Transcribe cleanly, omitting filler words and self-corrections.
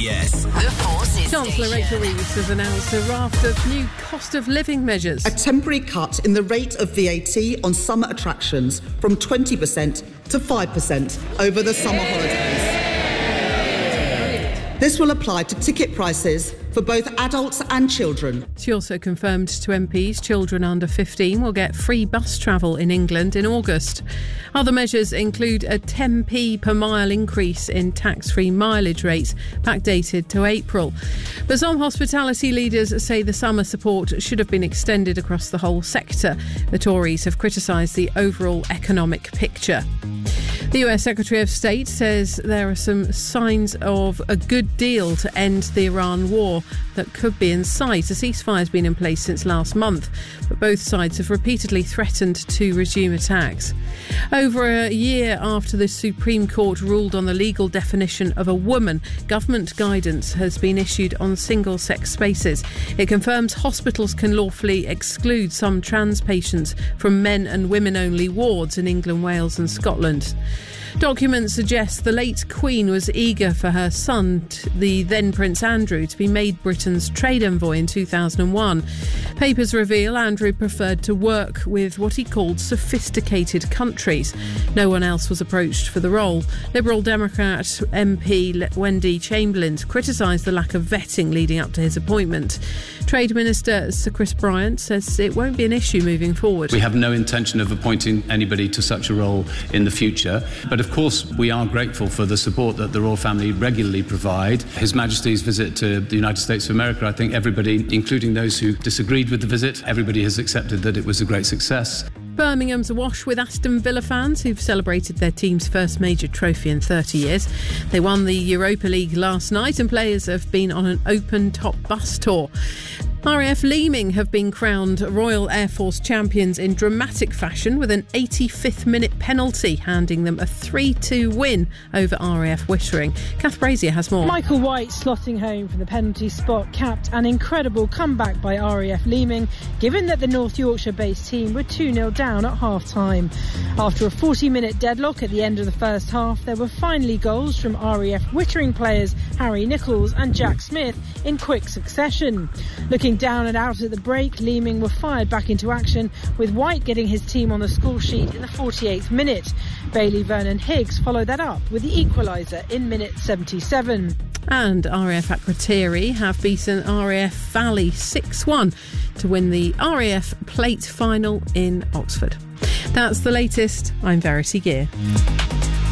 LBS. The Forces Chancellor Station. Rachel Reeves has announced a raft of new cost of living measures. A temporary cut in the rate of VAT on summer attractions from 20% to 5% over the summer holidays. This will apply to ticket prices for both adults and children. She also confirmed to MPs children under 15 will get free bus travel in England in August. Other measures include a 10p per mile increase in tax-free mileage rates, backdated to April. But some hospitality leaders say the summer support should have been extended across the whole sector. The Tories have criticised the overall economic picture. The US Secretary of State says there are some signs of a good deal to end the Iran war that could be in sight. A ceasefire has been in place since last month, but both sides have repeatedly threatened to resume attacks. Over a year after the Supreme Court ruled on the legal definition of a woman, government guidance has been issued on single-sex spaces. It confirms hospitals can lawfully exclude some trans patients from men and women-only wards in England, Wales and Scotland. Documents suggest the late Queen was eager for her son, the then Prince Andrew, to be made Britain's trade envoy in 2001. Papers reveal Andrew preferred to work with what he called sophisticated countries. No one else was approached for the role. Liberal Democrat MP Wendy Chamberlain criticised the lack of vetting leading up to his appointment. Trade Minister Sir Chris Bryant says it won't be an issue moving forward. We have no intention of appointing anybody to such a role in the future. But of course, we are grateful for the support that the royal family regularly provide. His Majesty's visit to the United States of America, I think everybody, including those who disagreed with the visit, everybody has accepted that it was a great success. Birmingham's awash with Aston Villa fans who've celebrated their team's first major trophy in 30 years. They won the Europa League last night and players have been on an open top bus tour. RAF Leeming have been crowned Royal Air Force champions in dramatic fashion with an 85th minute penalty handing them a 3-2 win over RAF Wittering. Kath Brazier has more. Michael White slotting home from the penalty spot capped an incredible comeback by RAF Leeming, given that the North Yorkshire-based team were 2-0 down at half-time. After a 40-minute deadlock at the end of the first half, there were finally goals from RAF Wittering players Harry Nichols and Jack Smith in quick succession. Looking down and out at the break, Leeming were fired back into action, with White getting his team on the score sheet in the 48th minute. Bailey Vernon Higgs followed that up with the equaliser in minute 77. And RAF Akrotiri have beaten RAF Valley 6-1 to win the RAF Plate final in Oxford. That's the latest. I'm Verity Gear.